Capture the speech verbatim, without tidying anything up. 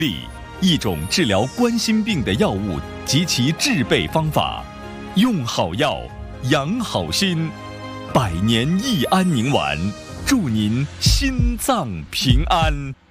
力，一种治疗冠心病的药物及其制备方法。用好药，养好心，百年益安宁丸，祝您心脏平安。